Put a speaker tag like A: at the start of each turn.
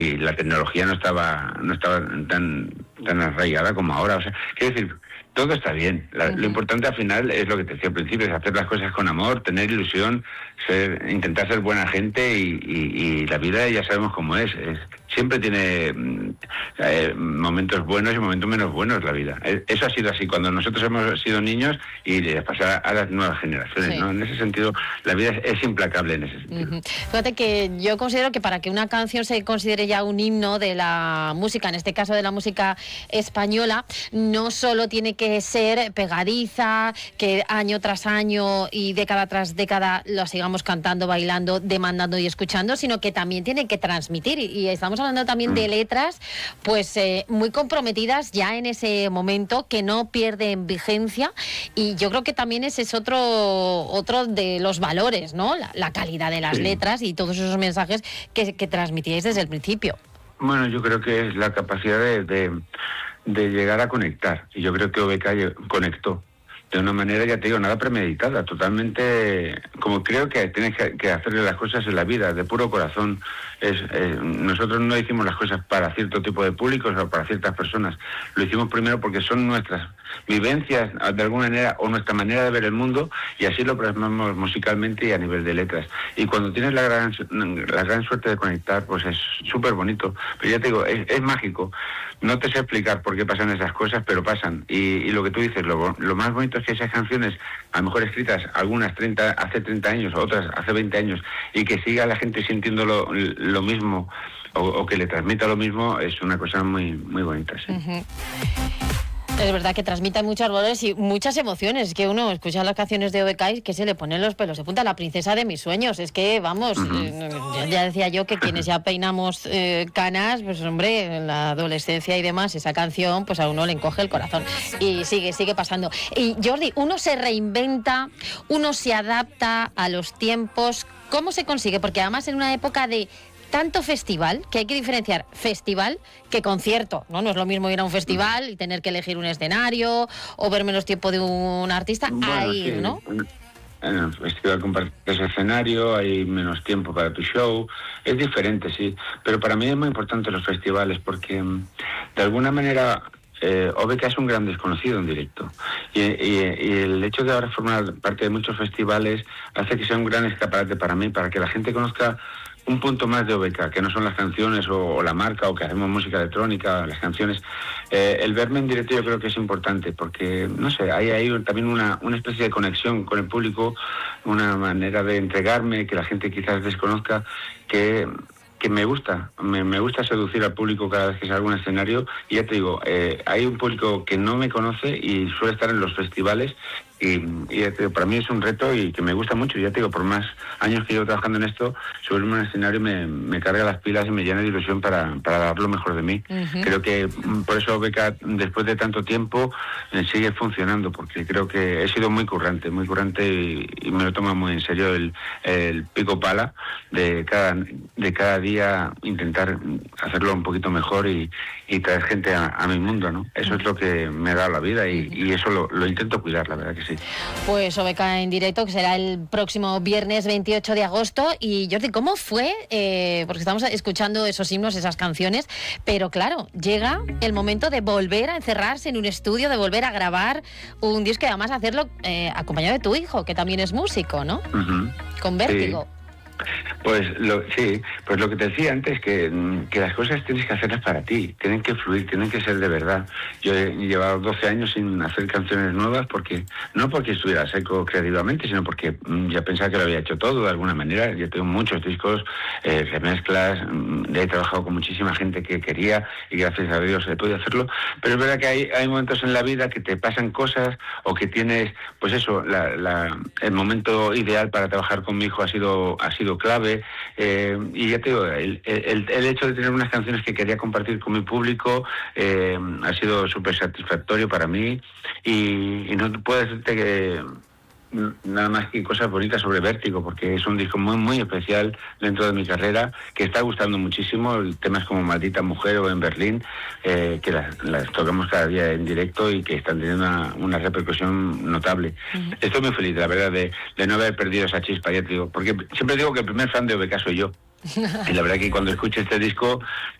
A: y la tecnología no estaba tan arraigada como ahora. O sea, quiero decir, todo está bien. Lo importante al final es lo que te decía al principio, es hacer las cosas con amor, tener ilusión, intentar ser buena gente y la vida ya sabemos cómo es. Siempre tiene momentos buenos y momentos menos buenos la vida. Eso ha sido así cuando nosotros hemos sido niños y de pasar a las nuevas generaciones, ¿no? En ese sentido, la vida es implacable en ese sentido.
B: Fíjate que yo considero que para que una canción se considere ya un himno de la música, en este caso de la música española, no solo tiene que ser pegadiza, que año tras año y década tras década lo sigamos cantando, bailando, demandando y escuchando, sino que también tiene que transmitir. Y estamos hablando también de letras, pues muy comprometidas ya en ese momento, que no pierden vigencia. Y yo creo que también ese es otro de los valores, ¿no? La calidad de las letras y todos esos mensajes que transmitíais desde el principio.
A: Bueno, yo creo que es la capacidad de llegar a conectar. Y yo creo que OBK conectó de una manera, ya te digo, nada premeditada, totalmente como creo que tienes que hacerle las cosas en la vida, de puro corazón. Nosotros no hicimos las cosas para cierto tipo de públicos o para ciertas personas. Lo hicimos primero porque son nuestras vivencias, de alguna manera, o nuestra manera de ver el mundo, y así lo plasmamos musicalmente y a nivel de letras. Y cuando tienes la gran suerte de conectar, pues es súper bonito. Pero ya te digo, es mágico. No te sé explicar por qué pasan esas cosas, pero pasan. Y lo que tú dices, lo más bonito es que esas canciones, a lo mejor escritas algunas hace 30 años, otras hace 20 años, y que siga la gente sintiendo lo mismo, o que le transmita lo mismo, es una cosa muy, muy bonita, sí.
B: Es verdad que transmite muchos valores y muchas emociones. Que uno escucha las canciones de OBK y que se le ponen los pelos de punta. La princesa de mis sueños. Es que, vamos, ya decía yo que quienes ya peinamos canas, pues hombre, en la adolescencia y demás, esa canción, pues a uno le encoge el corazón. Y sigue pasando. Y Jordi, uno se reinventa, uno se adapta a los tiempos. ¿Cómo se consigue? Porque además en una época de tanto festival, que hay que diferenciar festival que concierto, ¿no? No es lo mismo ir a un festival y tener que elegir un escenario o ver menos tiempo de un artista a ir, sí, ¿no?
A: En el festival compartes escenario, hay menos tiempo para tu show, es diferente, sí, pero para mí es muy importante los festivales porque de alguna manera OBK es un gran desconocido en directo y el hecho de ahora formar parte de muchos festivales hace que sea un gran escaparate para mí, para que la gente conozca un punto más de OBK, que no son las canciones o la marca, o que hacemos música electrónica, las canciones. El verme en directo yo creo que es importante, porque, no sé, hay también una especie de conexión con el público, una manera de entregarme que la gente quizás desconozca, que me gusta seducir al público cada vez que salgo a un escenario. Y ya te digo, hay un público que no me conoce y suele estar en los festivales. Y ya te digo, para mí es un reto y que me gusta mucho. Ya te digo, por más años que llevo trabajando en esto, subirme a un escenario me carga las pilas y me llena de ilusión para dar lo mejor de mí. Creo que por eso OBK, después de tanto tiempo, sigue funcionando, porque creo que he sido muy currante y me lo tomo muy en serio el pico pala de cada día, intentar hacerlo un poquito mejor y traer gente a mi mundo, ¿no? Eso es lo que me ha dado la vida y eso lo intento cuidar, la verdad que sí.
B: Pues OBK en directo, que será el próximo viernes 28 de agosto. Y Jordi, ¿cómo fue? Porque estamos escuchando esos himnos, esas canciones, pero claro, llega el momento de volver a encerrarse en un estudio, de volver a grabar un disco y además hacerlo acompañado de tu hijo, que también es músico, ¿no? Con Vértigo.
A: Sí. Pues lo que te decía antes, que las cosas tienes que hacerlas para ti, tienen que fluir, tienen que ser de verdad. Yo he llevado 12 años sin hacer canciones nuevas, no porque estuviera seco creativamente, sino porque ya pensaba que lo había hecho todo de alguna manera. Yo tengo muchos discos, remezclas, he trabajado con muchísima gente que quería y gracias a Dios he podido hacerlo, pero es verdad que hay momentos en la vida que te pasan cosas o que tienes, pues eso, el momento ideal para trabajar con mi hijo ha sido clave, y ya te digo, el hecho de tener unas canciones que quería compartir con mi público ha sido súper satisfactorio para mí y no puedo decirte que nada más que cosas bonitas sobre Vértigo, porque es un disco muy muy especial dentro de mi carrera, que está gustando muchísimo. Temas como Maldita Mujer o En Berlín, que las tocamos cada día en directo y que están teniendo una repercusión notable. Estoy muy feliz, la verdad, de no haber perdido esa chispa, ya te digo, porque siempre digo que el primer fan de OBK soy yo. Y la verdad que cuando escucho este disco